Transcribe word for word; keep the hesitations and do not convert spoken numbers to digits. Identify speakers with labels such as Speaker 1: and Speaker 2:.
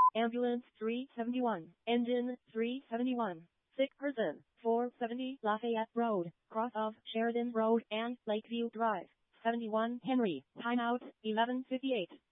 Speaker 1: Ambulance three seventy-one. Engine three seventy-one. Sick person four seventy Lafayette Road, cross of Sheridan Road and Lakeview Drive. seventy-one Henry. Timeout eleven fifty-eight.